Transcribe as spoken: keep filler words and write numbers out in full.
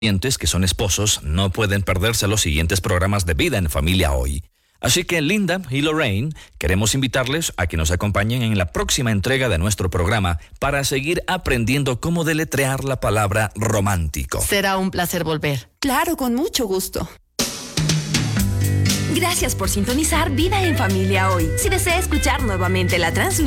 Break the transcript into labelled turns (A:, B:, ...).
A: que son esposos no pueden perderse los siguientes programas de Vida en Familia Hoy. Así que Linda y Lorraine queremos invitarles a que nos acompañen en la próxima entrega de nuestro programa para seguir aprendiendo cómo deletrear la palabra romántico.
B: Será un placer volver.
C: Claro, con mucho gusto.
D: Gracias por sintonizar Vida en Familia Hoy. Si desea escuchar nuevamente la transmisión,